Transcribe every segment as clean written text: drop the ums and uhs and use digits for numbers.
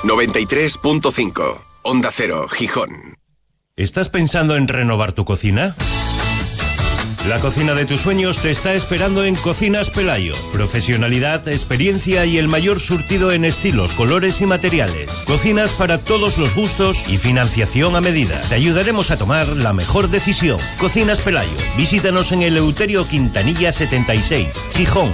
93.5. Onda Cero, Gijón. ¿Estás pensando en renovar tu cocina? La cocina de tus sueños te está esperando en Cocinas Pelayo. Profesionalidad, experiencia y el mayor surtido en estilos, colores y materiales. Cocinas para todos los gustos y financiación a medida. Te ayudaremos a tomar la mejor decisión. Cocinas Pelayo. Visítanos en el Eleuterio Quintanilla 76, Gijón.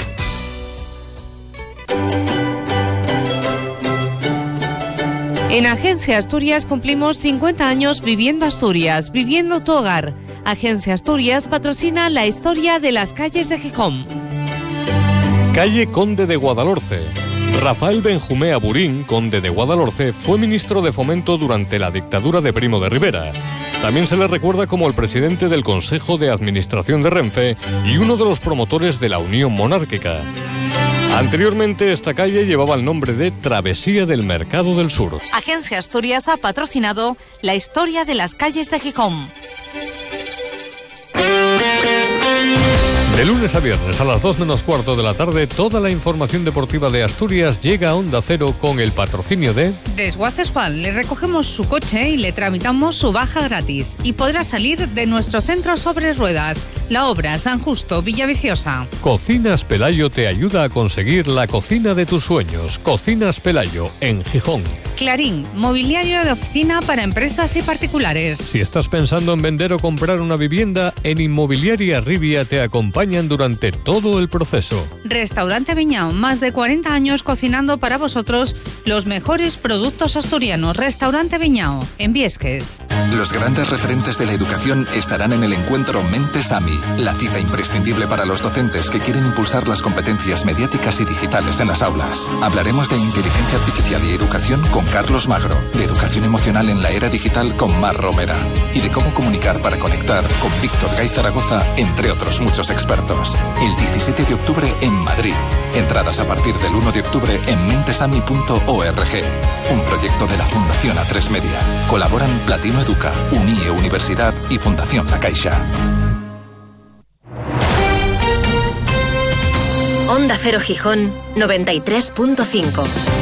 En Agencia Asturias cumplimos 50 años viviendo Asturias, viviendo tu hogar. Agencia Asturias patrocina la historia de las calles de Gijón. Calle Conde de Guadalhorce. Rafael Benjumea Burín, conde de Guadalhorce, fue ministro de Fomento durante la dictadura de Primo de Rivera. También se le recuerda como el presidente del Consejo de Administración de Renfe y uno de los promotores de la Unión Monárquica. Anteriormente, esta calle llevaba el nombre de Travesía del Mercado del Sur. Agencia Asturias ha patrocinado la historia de las calles de Gijón. De lunes a viernes a las 2 menos cuarto de la tarde, toda la información deportiva de Asturias llega a Onda Cero con el patrocinio de Desguaces Juan. Le recogemos su coche y le tramitamos su baja gratis. Y podrá salir de nuestro centro sobre ruedas. La Obra, San Justo, Villaviciosa. Cocinas Pelayo te ayuda a conseguir la cocina de tus sueños. Cocinas Pelayo, en Gijón. Clarín, mobiliario de oficina para empresas y particulares. Si estás pensando en vender o comprar una vivienda, en Inmobiliaria Rivia te acompañan durante todo el proceso. Restaurante Viñao, más de 40 años cocinando para vosotros los mejores productos asturianos. Restaurante Viñao, en Viesques. Los grandes referentes de la educación estarán en el encuentro Mentes AMI, la cita imprescindible para los docentes que quieren impulsar las competencias mediáticas y digitales en las aulas. Hablaremos de inteligencia artificial y educación con Carlos Magro, de educación emocional en la era digital con Mar Romera y de cómo comunicar para conectar con Víctor Gay Zaragoza, entre otros muchos expertos. El 17 de octubre en Madrid. Entradas a partir del 1 de octubre en mentesami.org. Un proyecto de la Fundación A3 Media. Colaboran Platino Educa, UNIE Universidad y Fundación La Caixa. Onda Cero Gijón 93.5.